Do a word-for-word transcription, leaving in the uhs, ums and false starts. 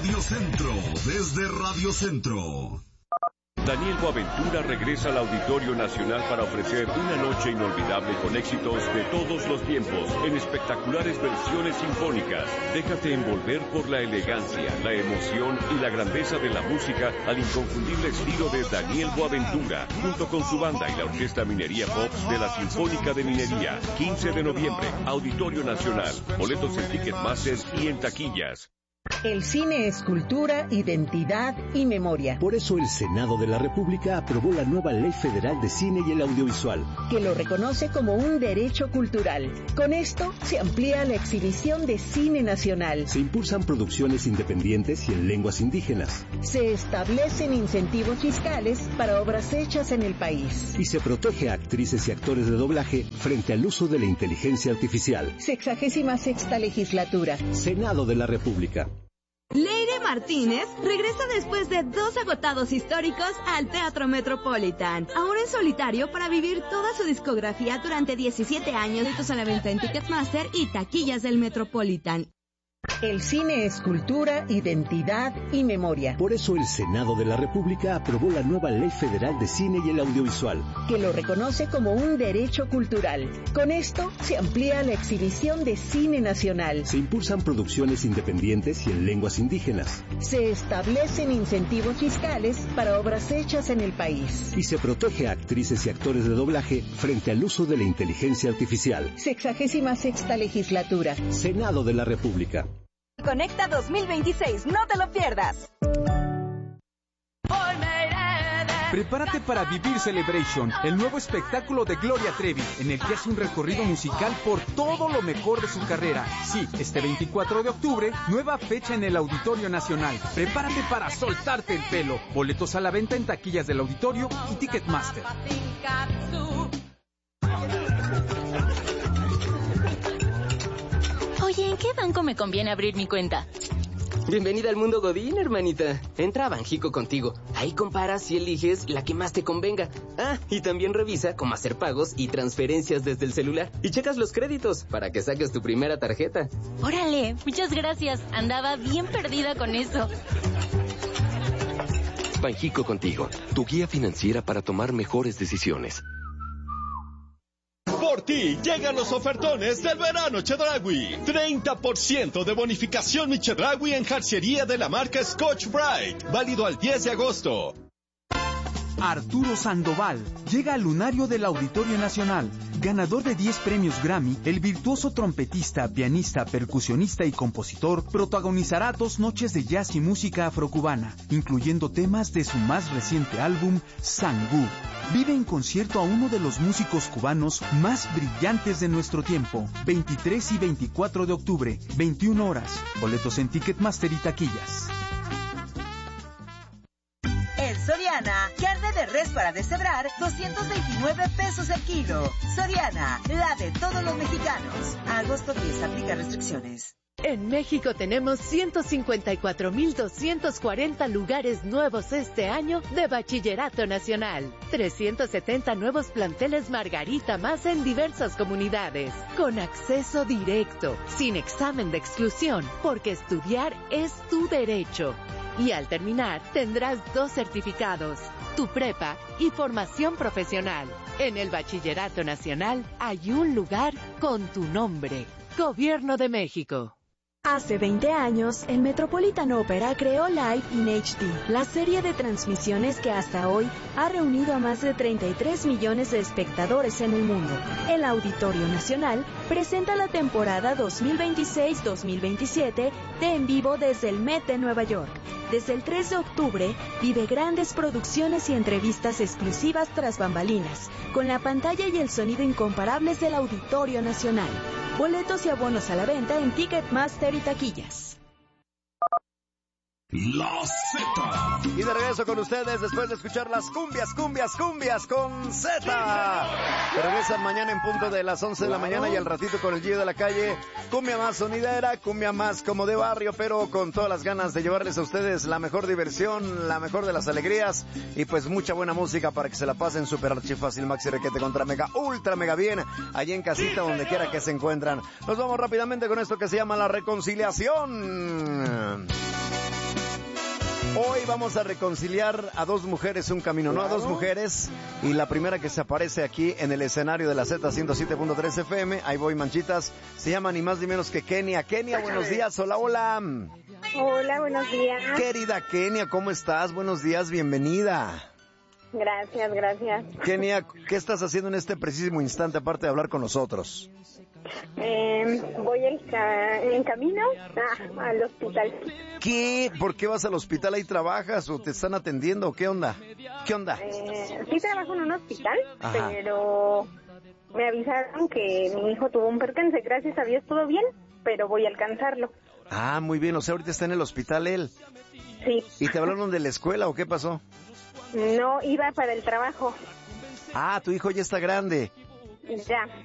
Radio Centro, desde Radio Centro. Daniel Boaventura regresa al Auditorio Nacional para ofrecer una noche inolvidable con éxitos de todos los tiempos, en espectaculares versiones sinfónicas. Déjate envolver por la elegancia, la emoción y la grandeza de la música al inconfundible estilo de Daniel Boaventura, junto con su banda y la Orquesta Minería Pops de la Sinfónica de Minería. quince de noviembre, Auditorio Nacional. Boletos en Ticketmaster y en taquillas. El cine es cultura, identidad y memoria. Por eso el Senado de la República aprobó la nueva Ley Federal de Cine y el Audiovisual, que lo reconoce como un derecho cultural. Con esto se amplía la exhibición de cine nacional. Se impulsan producciones independientes y en lenguas indígenas. Se establecen incentivos fiscales para obras hechas en el país. Y se protege a actrices y actores de doblaje frente al uso de la inteligencia artificial. Sexagésima sexta legislatura. Senado de la República. Leire Martínez regresa después de dos agotados históricos al Teatro Metropolitan, ahora en solitario para vivir toda su discografía durante diecisiete años. Boletos a la venta en Ticketmaster y taquillas del Metropolitan. El cine es cultura, identidad y memoria. Por eso el Senado de la República aprobó la nueva Ley Federal de Cine y el Audiovisual, que lo reconoce como un derecho cultural. Con esto se amplía la exhibición de cine nacional. Se impulsan producciones independientes y en lenguas indígenas. Se establecen incentivos fiscales para obras hechas en el país. Y se protege a actrices y actores de doblaje frente al uso de la inteligencia artificial. Sexagésima sexta legislatura. Senado de la República. Conecta dos mil veintiséis, no te lo pierdas. Prepárate para Vivir Celebration, el nuevo espectáculo de Gloria Trevi, en el que hace un recorrido musical por todo lo mejor de su carrera. Sí, este veinticuatro de octubre, nueva fecha en el Auditorio Nacional. Prepárate para soltarte el pelo. Boletos a la venta en taquillas del auditorio y Ticketmaster. Oye, ¿en qué banco me conviene abrir mi cuenta? Bienvenida al mundo Godín, hermanita. Entra a Banjico Contigo. Ahí comparas y eliges la que más te convenga. Ah, y también revisa cómo hacer pagos y transferencias desde el celular. Y checas los créditos para que saques tu primera tarjeta. Órale, muchas gracias. Andaba bien perdida con eso. Banjico Contigo, tu guía financiera para tomar mejores decisiones. Por ti llegan los ofertones del verano Chedraui. treinta por ciento de bonificación mi Chedraui en jarciería de la marca Scotch Brite. Válido al diez de agosto. Arturo Sandoval llega al lunario del Auditorio Nacional. Ganador de diez premios Grammy, el virtuoso trompetista, pianista, percusionista y compositor protagonizará dos noches de jazz y música afrocubana, incluyendo temas de su más reciente álbum, Sangú. Vive en concierto a uno de los músicos cubanos más brillantes de nuestro tiempo. veintitrés y veinticuatro de octubre, veintiuna horas. Boletos en Ticketmaster y taquillas. En Soriana, carne de res para deshebrar, doscientos veintinueve pesos el kilo. Soriana, la de todos los mexicanos. A agosto diez, aplica restricciones. En México tenemos ciento cincuenta y cuatro mil doscientos cuarenta lugares nuevos este año de Bachillerato Nacional. trescientos setenta nuevos planteles Margarita más en diversas comunidades. Con acceso directo, sin examen de exclusión, porque estudiar es tu derecho. Y al terminar, tendrás dos certificados, tu prepa y formación profesional. En el Bachillerato Nacional hay un lugar con tu nombre. Gobierno de México. Hace veinte años, el Metropolitan Opera creó Live in H D, la serie de transmisiones que hasta hoy ha reunido a más de treinta y tres millones de espectadores en el mundo. El Auditorio Nacional presenta la temporada dos mil veintiséis dos mil veintisiete de En Vivo desde el Met de Nueva York. Desde el tres de octubre, vive grandes producciones y entrevistas exclusivas tras bambalinas, con la pantalla y el sonido incomparables del Auditorio Nacional. Boletos y abonos a la venta en Ticketmaster y taquillas. La Z. Y de regreso con ustedes después de escuchar las cumbias, cumbias, cumbias con Z. Que regresan mañana en punto de las once de la mañana y al ratito con el Gillo de la Calle. Cumbia más sonidera, cumbia más como de barrio, pero con todas las ganas de llevarles a ustedes la mejor diversión, la mejor de las alegrías y pues mucha buena música para que se la pasen súper archifácil, maxi requete contra mega, ultra mega bien, allí en casita donde quiera que se encuentran. Nos vamos rápidamente con esto que se llama La Reconciliación. Hoy vamos a reconciliar a dos mujeres un camino, ¿no? A dos mujeres. Y la primera que se aparece aquí en el escenario de la Z ciento siete punto tres F M, ahí voy, manchitas, se llama ni más ni menos que Kenia. Kenia, buenos días, hola, hola. Hola, buenos días. Querida Kenia, ¿cómo estás? Buenos días, bienvenida. Gracias, gracias. Kenia, ¿qué estás haciendo en este preciso instante aparte de hablar con nosotros? Eh, voy el ca en camino ah, al hospital. ¿Qué? ¿Por qué vas al hospital? ¿Ahí trabajas o te están atendiendo? ¿Qué onda? ¿Qué onda? Eh, sí trabajo en un hospital, Ajá. Pero me avisaron que mi hijo tuvo un percance. Gracias a Dios todo bien, pero voy a alcanzarlo. Ah, muy bien. O sea, ahorita está en el hospital él. Sí. ¿Y te hablaron de la escuela o qué pasó? No, iba para el trabajo. Ah, tu hijo ya está grande. Ya.